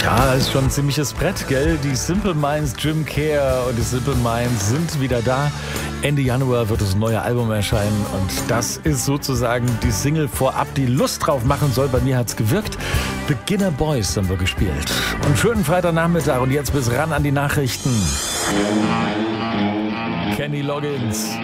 Ja, ist schon ein ziemliches Brett, gell? Die Simple Minds, Jim Kerr und die Simple Minds sind wieder da. Ende Januar wird das neue Album erscheinen und das ist sozusagen die Single vorab, die Lust drauf machen soll. Bei mir hat's gewirkt. Beginner Boys haben wir gespielt. Und schönen Freitagnachmittag und jetzt bis ran an die Nachrichten. Kenny Loggins.